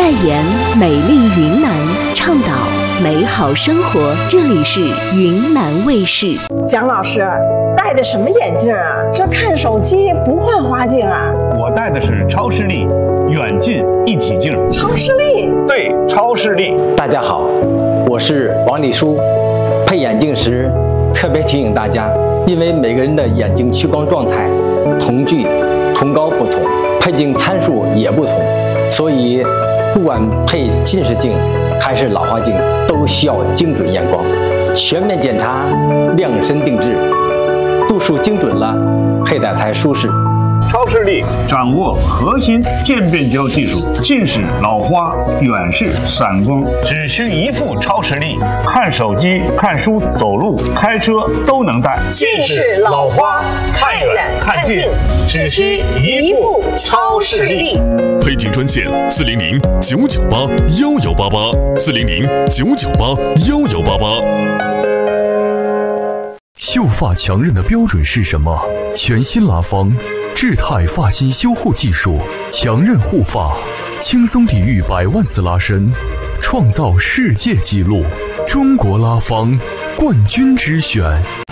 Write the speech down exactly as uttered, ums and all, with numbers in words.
言美丽云南，倡导美好生活。这里是云南卫视。 蒋老师戴的什么眼镜啊？这看手机不换花镜啊？ 我戴的是超视力远近一体镜。 超视力？ 对，超视力。 大家好，我是王立书。配眼镜时特别提醒大家，因为每个人的眼睛屈光状态、瞳距、瞳高不同，配镜参数也不同，所以不管配近视镜还是老花镜，都需要精准验光，全面检查，量身定制，度数精准了，佩戴才舒适。 超视力掌握核心渐变焦技术，近视、老花、远视、散光，只需一副超视力，看手机、看书、走路、开车都能戴。 近视、老花、看远看近，只需一副超视力。 配镜专线：四零零九九八幺幺八八，四零零九九八幺幺八八。 秀发强韧的标准是什么？全新拉芳智泰发型修护技术，强韧护发，轻松抵御百万次拉伸，创造世界纪录。中国拉芳冠军之选。